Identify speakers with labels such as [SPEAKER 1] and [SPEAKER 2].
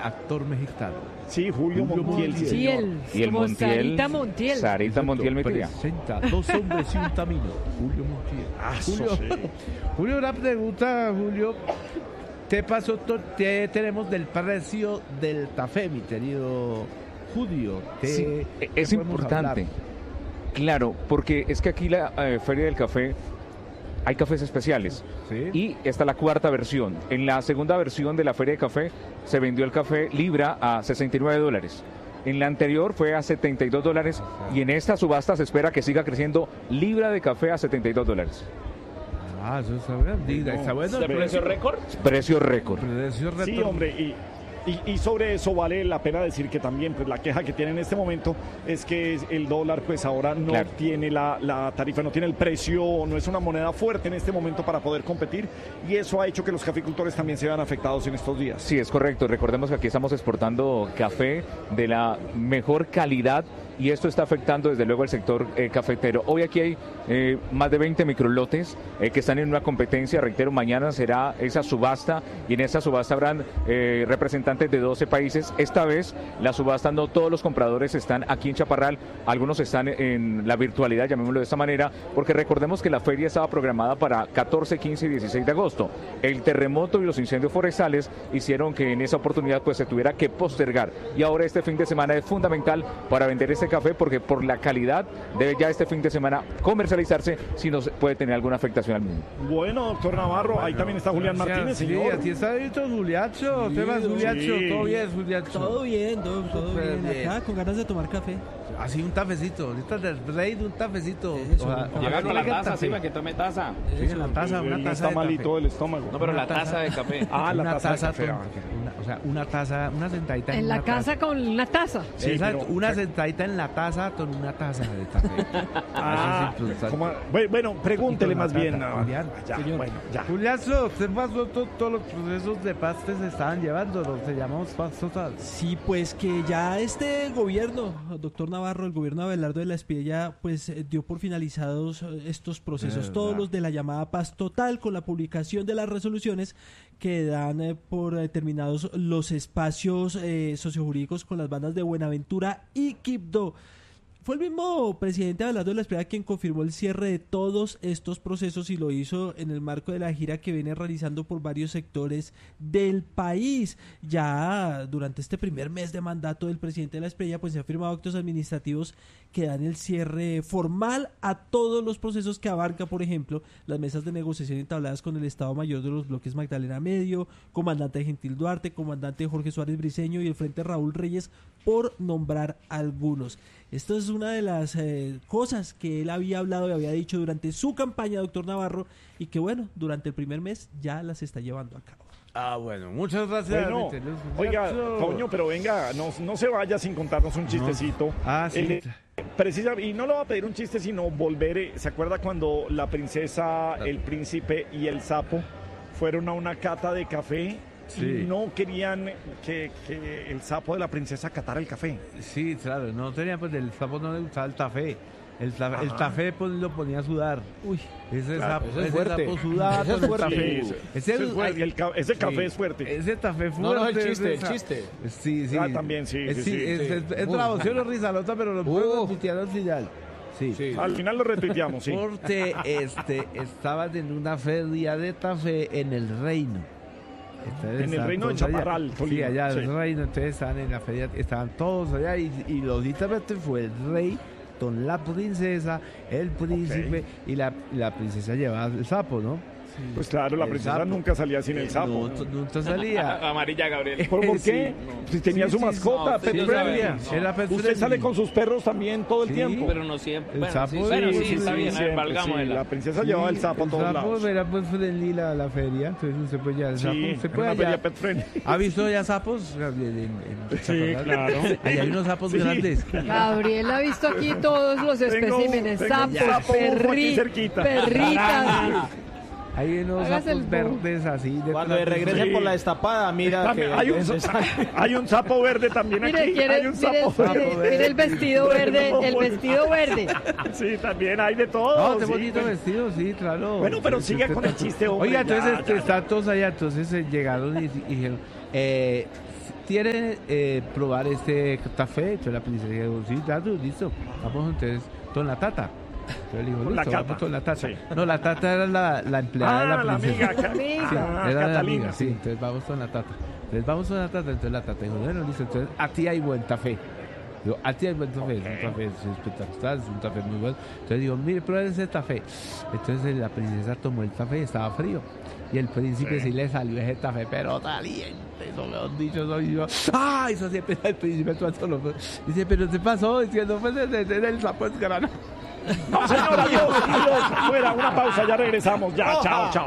[SPEAKER 1] actor mexicano.
[SPEAKER 2] Sí, Julio Montiel.
[SPEAKER 3] Sí,
[SPEAKER 4] y el
[SPEAKER 3] como
[SPEAKER 4] Montiel.
[SPEAKER 3] Sarita Montiel.
[SPEAKER 4] Sarita Montiel, mi tía.
[SPEAKER 1] Presenta Dos hombres y un camino. Julio Montiel.
[SPEAKER 2] Eso sí.
[SPEAKER 1] Julio, una pregunta, Julio. ¿Qué pasó? ¿Qué tenemos del precio del café, mi querido Julio?
[SPEAKER 4] Sí, es
[SPEAKER 1] ¿qué podemos
[SPEAKER 4] importante.
[SPEAKER 1] hablar?
[SPEAKER 4] Claro, porque es que aquí la Feria del Café hay cafés especiales.
[SPEAKER 1] Sí.
[SPEAKER 4] Y esta es la cuarta versión. En la segunda versión de la Feria de Café se vendió el café libra a $69. En la anterior fue a $72 y en esta subasta se espera que siga creciendo libra de café a $72.
[SPEAKER 1] Ah, eso está bien. Está bueno.
[SPEAKER 5] ¿De precio récord?
[SPEAKER 4] Precio récord.
[SPEAKER 1] Precio
[SPEAKER 2] Sí,
[SPEAKER 1] récord.
[SPEAKER 2] hombre, y sobre eso vale la pena decir que también pues la queja que tiene en este momento es que el dólar pues ahora no
[SPEAKER 4] Claro.
[SPEAKER 2] tiene la tarifa, no tiene el precio, no es una moneda fuerte en este momento para poder competir y eso ha hecho que los caficultores también se vean afectados en estos días.
[SPEAKER 4] Sí, es correcto. Recordemos que aquí estamos exportando café de la mejor calidad y esto está afectando desde luego el sector cafetero. Hoy aquí hay más de 20 microlotes que están en una competencia. Reitero, mañana será esa subasta y en esa subasta habrán representantes de 12 países. Esta vez la subasta no todos los compradores están aquí en Chaparral, algunos están en la virtualidad, llamémoslo de esta manera, porque recordemos que la feria estaba programada para 14, 15 y 16 de agosto. El terremoto y los incendios forestales hicieron que en esa oportunidad pues se tuviera que postergar y ahora este fin de semana es fundamental para vender este café porque por la calidad debe ya este fin de semana comercializarse si no se puede tener alguna afectación al mismo.
[SPEAKER 2] Bueno, doctor Navarro, ahí también está Julián Martínez,
[SPEAKER 1] Sí,
[SPEAKER 2] señor.
[SPEAKER 1] aquí está listo Juliacho. ¿Qué más, Juliacho?
[SPEAKER 2] sí.
[SPEAKER 1] ¿Todo bien, Juliacho?
[SPEAKER 6] Todo bien, todo
[SPEAKER 1] Súper
[SPEAKER 6] bien.
[SPEAKER 1] bien.
[SPEAKER 6] Acá con ganas de tomar café.
[SPEAKER 1] Así un tafecito. Ahorita del rey de un tafecito.
[SPEAKER 6] Eso,
[SPEAKER 5] Llegando a la taza,
[SPEAKER 1] café.
[SPEAKER 5] sí, para que tome taza.
[SPEAKER 1] Sí, una taza
[SPEAKER 2] No
[SPEAKER 1] de
[SPEAKER 2] está malito
[SPEAKER 1] café.
[SPEAKER 2] el estómago.
[SPEAKER 5] No, pero
[SPEAKER 1] Una
[SPEAKER 5] la taza
[SPEAKER 1] taza.
[SPEAKER 5] de café.
[SPEAKER 2] Ah, la
[SPEAKER 1] Una
[SPEAKER 2] taza de
[SPEAKER 1] taza
[SPEAKER 2] café.
[SPEAKER 1] o sea, una taza, una sentadita
[SPEAKER 3] En la
[SPEAKER 1] una
[SPEAKER 3] casa
[SPEAKER 1] taza.
[SPEAKER 3] con una taza.
[SPEAKER 2] Sí,
[SPEAKER 1] Exacto,
[SPEAKER 2] pero-
[SPEAKER 1] una sentadita en la taza con una taza de café.
[SPEAKER 2] Ah,
[SPEAKER 1] Eso es importante.
[SPEAKER 2] bueno, pregúntele más bien.
[SPEAKER 1] Julián.
[SPEAKER 2] Navarro. Ya, bueno, ya.
[SPEAKER 1] Juliazo, usted pasó todos los procesos de paz que se estaban llevando, los que llamamos paz total.
[SPEAKER 6] Sí, pues que ya este gobierno, doctor Navarro, el gobierno de Abelardo de la Espriella, pues dio por finalizados estos procesos,
[SPEAKER 1] ¿Verdad?
[SPEAKER 6] todos los de la llamada paz total, con la publicación de las resoluciones que dan por terminados los espacios sociojurídicos con las bandas de Buenaventura y Quibdó. Fue el mismo presidente Abelardo de la Espriella quien confirmó el cierre de todos estos procesos y lo hizo en el marco de la gira que viene realizando por varios sectores del país. Ya durante este primer mes de mandato del presidente de la Espriella pues se han firmado actos administrativos que dan el cierre formal a todos los procesos que abarca, por ejemplo, las mesas de negociación entabladas con el Estado Mayor de los bloques Magdalena Medio, comandante Gentil Duarte, comandante Jorge Suárez Briceño y el Frente Raúl Reyes, por nombrar algunos. Esto es una de las cosas que él había hablado y había dicho durante su campaña, doctor Navarro, y que bueno, durante el primer mes ya las está llevando a cabo.
[SPEAKER 1] Ah, bueno, muchas gracias.
[SPEAKER 2] Bueno,
[SPEAKER 1] mi querido
[SPEAKER 2] oiga,
[SPEAKER 1] Juliazo.
[SPEAKER 2] Toño, pero venga, no se vaya sin contarnos un chistecito.
[SPEAKER 1] Ah, sí.
[SPEAKER 2] Y no le va a pedir un chiste, sino volver. ¿Se acuerda cuando la princesa, el príncipe y el sapo fueron a una cata de café?
[SPEAKER 1] Sí.
[SPEAKER 2] Y no querían que el sapo de la princesa catara el café.
[SPEAKER 1] Sí, claro, no tenía, pues el sapo no le gustaba el café. El café pues, lo ponía a sudar.
[SPEAKER 6] Uy,
[SPEAKER 1] Ese
[SPEAKER 2] Claro,
[SPEAKER 1] sapo,
[SPEAKER 5] eso es
[SPEAKER 1] ese
[SPEAKER 5] fuerte.
[SPEAKER 1] sapo sudaba
[SPEAKER 5] Eso es
[SPEAKER 1] con el
[SPEAKER 5] fuerte.
[SPEAKER 1] café.
[SPEAKER 2] Sí,
[SPEAKER 1] Ese
[SPEAKER 2] eso es fuerte. Ese café
[SPEAKER 1] sí,
[SPEAKER 2] es fuerte.
[SPEAKER 1] Ese café fuerte.
[SPEAKER 5] No, el chiste, el
[SPEAKER 1] esa-
[SPEAKER 5] chiste.
[SPEAKER 1] Sí, sí.
[SPEAKER 2] Ah, también, sí,
[SPEAKER 1] Es,
[SPEAKER 2] sí, sí.
[SPEAKER 1] es bravo, sí, lo risalota, pero lo puedo putear al final. Sí.
[SPEAKER 5] Sí.
[SPEAKER 2] Al final lo retuiteamos, sí.
[SPEAKER 1] Porque estaban en una feria de café en el reino. Entonces,
[SPEAKER 2] En el
[SPEAKER 1] estaban
[SPEAKER 2] reino de
[SPEAKER 1] todos allá.
[SPEAKER 2] Chaparral,
[SPEAKER 1] Sí,
[SPEAKER 2] Tolima,
[SPEAKER 1] allá en
[SPEAKER 2] sí.
[SPEAKER 1] el reino, entonces estaban en la feria, estaban todos allá y los intérpretes fue el rey con la princesa, el príncipe y la princesa llevaba el sapo, ¿no?
[SPEAKER 2] Pues claro, la
[SPEAKER 1] El
[SPEAKER 2] princesa
[SPEAKER 1] sapo.
[SPEAKER 2] nunca salía sin el sapo.
[SPEAKER 1] Nunca salía.
[SPEAKER 5] Amarilla, Gabriel.
[SPEAKER 2] ¿Por qué?
[SPEAKER 1] Sí.
[SPEAKER 2] Si tenía
[SPEAKER 1] Sí,
[SPEAKER 2] su
[SPEAKER 1] sí,
[SPEAKER 2] mascota,
[SPEAKER 5] no,
[SPEAKER 2] pet
[SPEAKER 5] sí,
[SPEAKER 2] friendly.
[SPEAKER 5] no.
[SPEAKER 1] Era pet
[SPEAKER 2] Usted
[SPEAKER 1] friendly.
[SPEAKER 2] sale con sus perros también todo el
[SPEAKER 1] Sí,
[SPEAKER 2] tiempo.
[SPEAKER 5] Pero no siempre.
[SPEAKER 1] El
[SPEAKER 5] Bueno,
[SPEAKER 1] sapo,
[SPEAKER 5] sí, bueno,
[SPEAKER 1] sí,
[SPEAKER 5] sí, está
[SPEAKER 1] sí,
[SPEAKER 5] bien,
[SPEAKER 2] siempre,
[SPEAKER 5] valgámosla.
[SPEAKER 2] sí, la princesa
[SPEAKER 1] Sí,
[SPEAKER 2] llevaba el sapo a todos
[SPEAKER 1] el
[SPEAKER 2] lados.
[SPEAKER 1] sapo era pues friendly la feria, entonces usted puede llevar el sapo.
[SPEAKER 2] Sí,
[SPEAKER 1] Usted
[SPEAKER 2] era
[SPEAKER 1] puede
[SPEAKER 2] una feria
[SPEAKER 1] allá.
[SPEAKER 2] pet friendly.
[SPEAKER 1] ¿Ha visto ya sapos? Gabriel,
[SPEAKER 2] Sí,
[SPEAKER 1] Chaparral?
[SPEAKER 2] claro.
[SPEAKER 1] Ahí hay unos sapos
[SPEAKER 2] Sí.
[SPEAKER 1] grandes.
[SPEAKER 3] Gabriel ha visto aquí todos los especímenes,
[SPEAKER 2] tengo un
[SPEAKER 3] sapos,
[SPEAKER 2] sapo aquí cerquita.
[SPEAKER 3] perritas.
[SPEAKER 1] Hay unos
[SPEAKER 3] Hágase el
[SPEAKER 1] sapos
[SPEAKER 3] bobo.
[SPEAKER 1] verdes así. De
[SPEAKER 7] Cuando
[SPEAKER 1] plástico.
[SPEAKER 7] regrese
[SPEAKER 2] Sí.
[SPEAKER 7] por la destapada, mira
[SPEAKER 2] También
[SPEAKER 7] que
[SPEAKER 2] hay un sapo verde también
[SPEAKER 3] Mire,
[SPEAKER 2] aquí. Hay un sapo verde.
[SPEAKER 3] mire el vestido verde, el vestido verde.
[SPEAKER 2] Sí, también hay de todo.
[SPEAKER 1] No, qué
[SPEAKER 2] sí.
[SPEAKER 1] bonito vestido, sí, claro.
[SPEAKER 2] Bueno, pero siga con el chiste, hombre.
[SPEAKER 1] Oiga, entonces
[SPEAKER 2] ya.
[SPEAKER 1] están todos allá, entonces llegaron y dijeron, ¿quiere probar este café? Entonces la princesa dijo, sí, claro, listo, vamos entonces con la tata. Entonces le dijo,
[SPEAKER 2] Con la
[SPEAKER 1] listo,
[SPEAKER 2] cata.
[SPEAKER 1] vamos con la tata.
[SPEAKER 2] Sí.
[SPEAKER 1] No, la tata era la empleada de la
[SPEAKER 2] La
[SPEAKER 1] princesa.
[SPEAKER 2] amiga.
[SPEAKER 1] Sí,
[SPEAKER 2] Ah,
[SPEAKER 1] era la
[SPEAKER 2] Catalina,
[SPEAKER 1] amiga, sí, entonces vamos con la tata. Entonces la tata dijo, bueno, listo, entonces a ti hay buen café. Digo, a ti hay buen café, es un café espectacular, es un café muy bueno. Entonces digo, mire, prueben ese café. Entonces la princesa tomó el café y estaba frío. Y el príncipe sí le salió ese café, pero caliente, eso mejor dicho, soy yo. ¡Ah! Eso siempre el príncipe todo lo dice, pero ¿qué pasó? Diciendo, pues es el sapo es grana.
[SPEAKER 2] No, señora, adiós, adiós. Fuera, una pausa, ya regresamos. Ya, chao, chao.